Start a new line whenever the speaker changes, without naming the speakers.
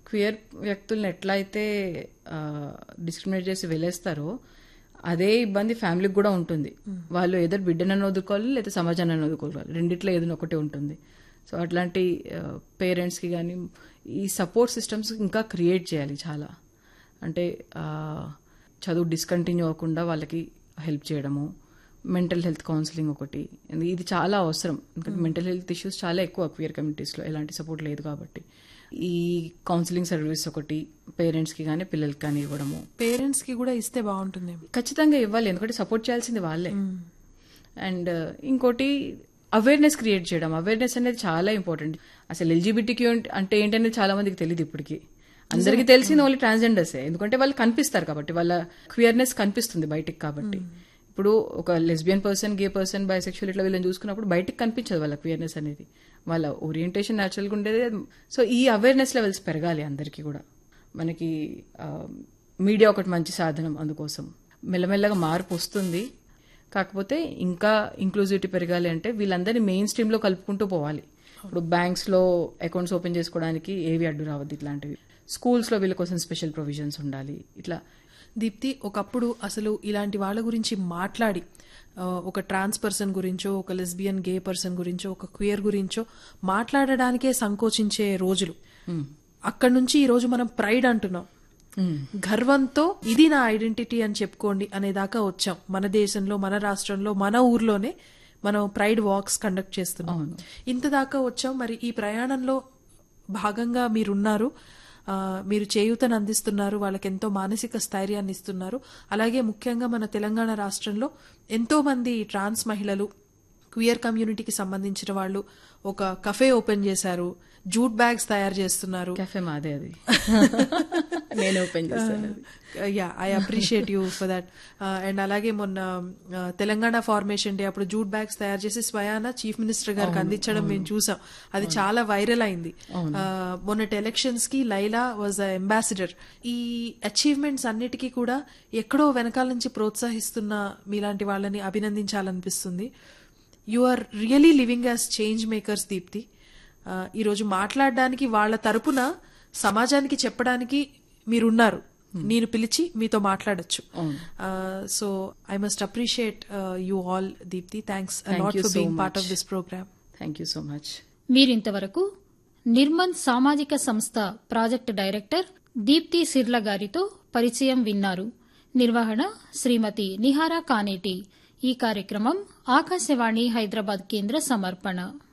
Queer వ్యక్తులను ఎట్లా అయితే డిస్క్రిమినేట్ చేసి వెళ్ళేస్తారో అదే ఇబ్బంది ఫ్యామిలీకి కూడా ఉంటుంది. వాళ్ళు ఏదో బిడ్డనని వదులుకోవాలి లేదా సమాజాన్ని వదులుకోవాలి, రెండిట్లో ఏదైనా ఒకటి ఉంటుంది. సో అట్లాంటి పేరెంట్స్కి కానీ ఈ సపోర్ట్ సిస్టమ్స్ ఇంకా క్రియేట్ చేయాలి చాలా. అంటే చదువు డిస్కంటిన్యూ అవ్వకుండా వాళ్ళకి హెల్ప్ చేయడము, మెంటల్ హెల్త్ కౌన్సిలింగ్ ఒకటి, ఇది చాలా అవసరం. ఎందుకంటే మెంటల్ హెల్త్ ఇష్యూస్ చాలా ఎక్కువ క్వియర్ కమ్యూనిటీస్లో, ఎలాంటి సపోర్ట్ లేదు కాబట్టి. ఈ కౌన్సిలింగ్ సర్వీస్ ఒకటి పేరెంట్స్కి కానీ పిల్లలకి కానీ ఇవ్వడము.
పేరెంట్స్కి కూడా ఇస్తే బాగుంటుంది. ఖచ్చితంగా
ఇవ్వాలి, ఎందుకంటే సపోర్ట్ చేయాల్సింది వాళ్ళే. అండ్ ఇంకోటి అవేర్నెస్ క్రియేట్ చేయడం. అవేర్నెస్ అనేది చాలా ఇంపార్టెంట్. అసలు ఎల్జీబీటీక్యూ అంటే ఏంటనేది చాలా మందికి తెలియదు ఇప్పటికీ. అందరికీ తెలిసింది ఓన్లీ ట్రాన్స్జెండర్సే, ఎందుకంటే వాళ్ళు కనిపిస్తారు కాబట్టి, వాళ్ళ క్వియర్నెస్ కనిపిస్తుంది బయటికి కాబట్టి. ఇప్పుడు ఒక లెస్బియన్ పర్సన్, గే పర్సన్, బైసెక్షువల్ ఇట్లా వీళ్ళని చూసుకున్నప్పుడు బయటికి కనిపించదు వాళ్ళ క్వియర్నెస్ అనేది, వాళ్ళ ఓరియంటేషన్ న్యాచురల్గా ఉండేది. సో ఈ అవేర్నెస్ లెవెల్స్ పెరగాలి అందరికీ కూడా. మనకి మీడియా ఒకటి మంచి సాధనం అందుకోసం. మెల్లమెల్లగా మార్పు వస్తుంది, కాకపోతే ఇంకా ఇంక్లూజివిటీ పెరగాలి అంటే వీళ్ళందరినీ మెయిన్ స్ట్రీమ్ లో కలుపుకుంటూ పోవాలి. ఇప్పుడు బ్యాంక్స్ లో అకౌంట్స్ ఓపెన్ చేసుకోవడానికి ఏవి అడ్డు రావద్దు, ఇట్లాంటివి. స్కూల్స్ లో వీళ్ళ కోసం స్పెషల్ ప్రొవిజన్స్ ఉండాలి. ఇట్లా
దీప్తి, ఒకప్పుడు అసలు ఇలాంటి వాళ్ళ గురించి మాట్లాడి, ఒక ట్రాన్స్ పర్సన్ గురించో, ఒక లెస్బియన్ గే పర్సన్ గురించో, ఒక క్వియర్ గురించో మాట్లాడడానికే సంకోచించే రోజులు. అక్కడి నుంచి ఈ రోజు మనం ప్రైడ్ అంటున్నాం, గర్వంతో ఇది నా ఐడెంటిటీ అని చెప్పుకోండి అనేదాకా వచ్చాం. మన దేశంలో, మన రాష్ట్రంలో, మన ఊర్లోనే మనం ప్రైడ్ వాక్స్ కండక్ట్ చేస్తున్నాం. ఇంత దాకా వచ్చాం. మరి ఈ ప్రయాణంలో భాగంగా మీరున్నారు, మీరు చేయూతను అందిస్తున్నారు, వాళ్ళకి ఎంతో మానసిక స్థైర్యాన్ని ఇస్తున్నారు. అలాగే ముఖ్యంగా మన తెలంగాణ రాష్ట్రంలో ఎంతో మంది ట్రాన్స్ మహిళలు, క్వియర్ కమ్యూనిటీకి సంబంధించిన వాళ్ళు ఒక కఫే ఓపెన్ చేశారు, జూట్ బ్యాగ్స్ తయారు చేస్తున్నారు.
కెఫే మాదే, అది నేను ఓపెన్ చేశాను.
Yeah, I appreciate you for that. And అలాగే మొన్న తెలంగాణ ఫార్మేషన్ డే అప్పుడు జూట్ బ్యాగ్స్ తయారు చేసి స్వయాన చీఫ్ మినిస్టర్ గారికి అందించడం మేము చూసాం. అది చాలా వైరల్ అయింది. మొన్నటి ఎలక్షన్స్ కి లైలా వాజ్ ద అంబాసిడర్. ఈ అచీవ్మెంట్స్ అన్నిటికీ కూడా ఎక్కడో వెనకాల నుంచి ప్రోత్సహిస్తున్న మీలాంటి వాళ్ళని అభినందించాలనిపిస్తుంది. You are really living as change makers, Deepti. ఈరోజు మాట్లాడడానికి, వాళ్ళ తరపున సమాజానికి చెప్పడానికి మీరున్నారు. నేను పిలిచి మీతో మాట్లాడొచ్చు. So I must appreciate you all, Deepti. Thanks a lot for being part of this programme.
Thank you so much.
మీరింతవరకు నిర్మన్ సామాజిక సంస్థ ప్రాజెక్టు డైరెక్టర్ దీప్తి సిర్ల గారితో పరిచయం విన్నారు. నిర్వహణ శ్రీమతి నిహారా కానేటి. ఈ కార్యక్రమం ఆకాశవాణి హైదరాబాద్ కేంద్ర సమర్పణ.